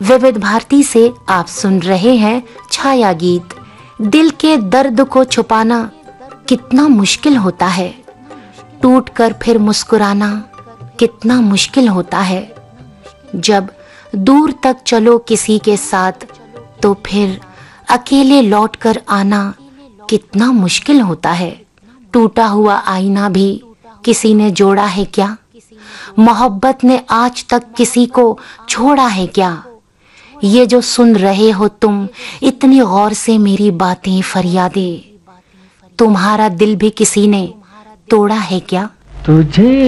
विविध भारती से आप सुन रहे हैं छाया गीत। दिल के दर्द को छुपाना कितना मुश्किल होता है, टूट कर फिर मुस्कुराना कितना मुश्किल होता है। जब दूर तक चलो किसी के साथ तो फिर अकेले लौट कर आना कितना मुश्किल होता है। टूटा हुआ आईना भी किसी ने जोड़ा है क्या, मोहब्बत ने आज तक किसी को छोड़ा है क्या। ये जो सुन रहे हो तुम इतनी गौर से मेरी बातें फरियादें, तुम्हारा दिल भी किसी ने तोड़ा है क्या। तुझे